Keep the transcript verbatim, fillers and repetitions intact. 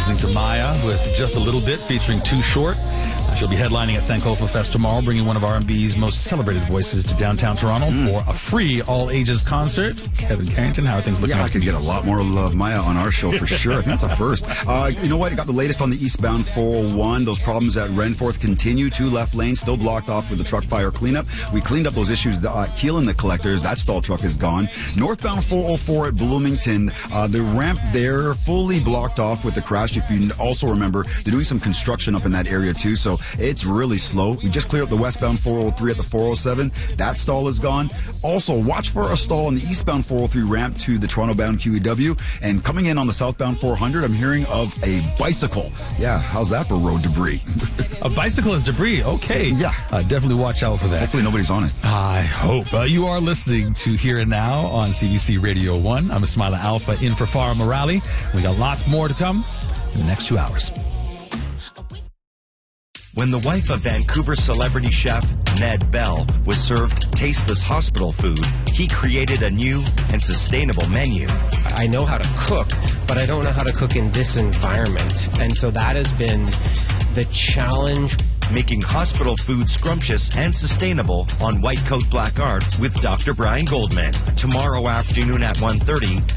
listening to Maya with Just a Little Bit featuring Too Short. She'll be headlining at Sankofa Fest tomorrow, bringing one of R and B's most celebrated voices to downtown Toronto mm. for a free all-ages concert. Kevin Carrington, how are things looking? Yeah, I could get a lot more love, Maya, on our show for sure. I think that's a first. Uh, you know what? You got the latest on the eastbound four oh one. Those problems at Renforth continue. Two left lanes still blocked off with the truck fire cleanup. We cleaned up those issues. Uh, Keelan, the collectors, that stall truck is gone. Northbound four oh four at Bloomington, uh, the ramp there fully blocked off with the crash. If you also remember, they're doing some construction up in that area too, so it's really slow. We just cleared up the westbound four oh three at the four oh seven. That stall is gone. Also, watch for a stall on the eastbound four oh three ramp to the Toronto-bound Q E W. And coming in on the southbound four hundred, I'm hearing of a bicycle. Yeah, how's that for road debris? A bicycle is debris. Okay. Yeah. Uh, definitely watch out for that. Hopefully nobody's on it. I hope. Uh, you are listening to Here and Now on C B C Radio one. I'm Ismaila Alpha in for Farah Morali. We got lots more to come in the next two hours. When the wife of Vancouver celebrity chef Ned Bell was served tasteless hospital food, he created a new and sustainable menu. I know how to cook, but I don't know how to cook in this environment. And so that has been the challenge. Making hospital food scrumptious and sustainable on White Coat Black Art with Doctor Brian Goldman. Tomorrow afternoon at one thirty.